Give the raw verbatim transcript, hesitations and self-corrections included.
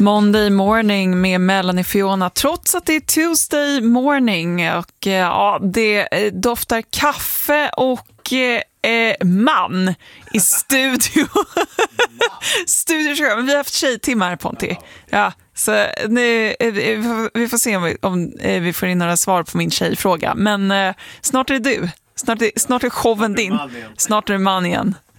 Monday morning med Melanie Fiona, trots att det är Tuesday morning och ja, det doftar kaffe och eh, man i studio. studio men vi har haft tjejtimmar, Ponti. Ja, så nu, vi får se om vi, om vi får in några svar på min tjejfråga, men eh, snart är det du. Snart är, snart är showen din. Snart är det man igen.